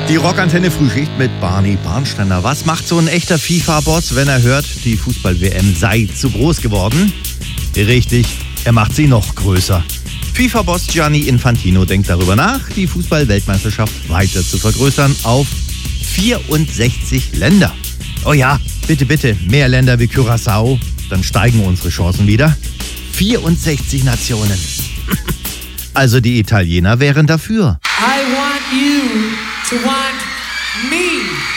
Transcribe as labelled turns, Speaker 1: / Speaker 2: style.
Speaker 1: Die Rockantenne Frühschicht mit Barney Barnsteiner. Was macht so ein echter FIFA-Boss, wenn er hört, die Fußball-WM sei zu groß geworden? Richtig, er macht sie noch größer. FIFA-Boss Gianni Infantino denkt darüber nach, die Fußball-Weltmeisterschaft weiter zu vergrößern auf 64 Länder. Oh ja, bitte, bitte, mehr Länder wie Curaçao, dann steigen unsere Chancen wieder. 64 Nationen. Also die Italiener wären dafür.
Speaker 2: I want you to want me.